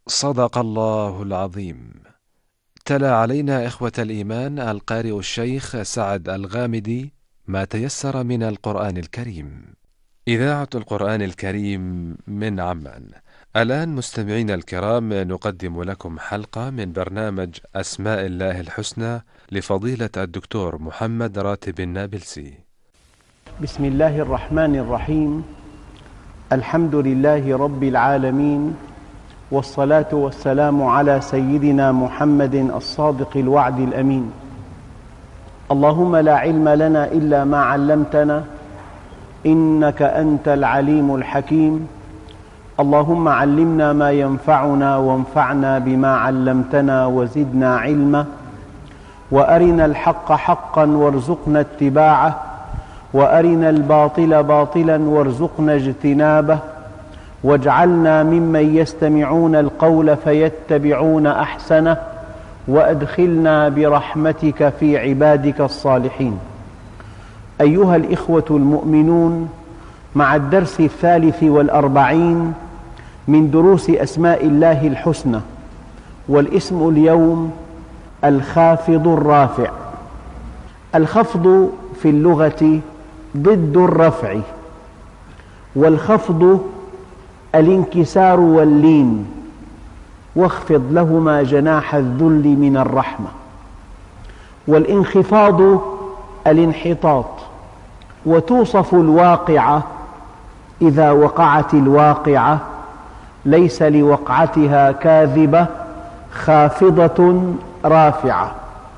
صدق الله العظيم. تلا علينا إخوة الإيمان القارئ الشيخ سعد الغامدي ما تيسر من القرآن الكريم. إذاعة القرآن الكريم من عمان. الآن مستمعين الكرام نقدم لكم حلقة من برنامج أسماء الله الحسنى لفضيلة الدكتور محمد راتب النابلسي. بسم الله الرحمن الرحيم. الحمد لله رب العالمين، والصلاة والسلام على سيدنا محمد الصادق الوعد الأمين. اللهم لا علم لنا إلا ما علمتنا، إنك أنت العليم الحكيم. اللهم علمنا ما ينفعنا وانفعنا بما علمتنا وزدنا علما، وأرنا الحق حقا وارزقنا اتباعه، وأرنا الباطل باطلا وارزقنا اجتنابه، واجعلنا ممن يستمعون القول فيتبعون أحسنه، وأدخلنا برحمتك في عبادك الصالحين. أيها الإخوة المؤمنون، مع الدرس 43 من دروس أسماء الله الحسنى، والاسم اليوم الخافض الرافع. الخفض في اللغة ضد الرفع، والخفض الانكسار واللين، واخفض لهما جناح الذل من الرحمة. والانخفاض الانحطاط. وتوصف الواقعة إذا وقعت الواقعة ليس لوقعتها كاذبة خافضة رافعة.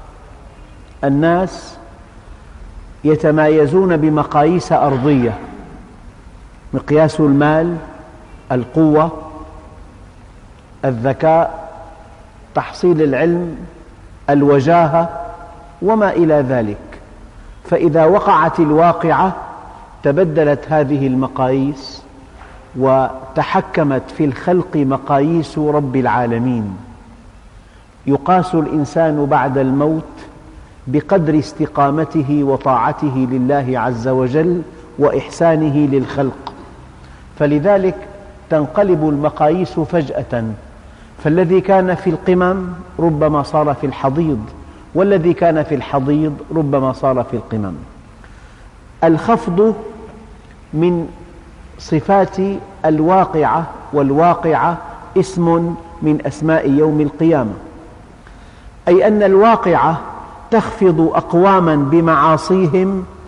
الناس يتمايزون بمقاييس أرضية: مقياس المال، القوة، الذكاء، تحصيل العلم، الوجاهة، وما إلى ذلك. فإذا وقعت الواقعة تبدلت هذه المقاييس، وتحكمت في الخلق مقاييس رب العالمين. يقاس الإنسان بعد الموت بقدر استقامته وطاعته لله عز وجل وإحسانه للخلق، فلذلك تنقلب المقاييس فجأة، فالذي كان في القمم ربما صار في الحضيض، والذي كان في الحضيض ربما صار في القمم. الخفض من صفات الواقعة، والواقعة اسم من أسماء يوم القيامة، أي أن الواقعة تخفض أقواما بمعاصيهم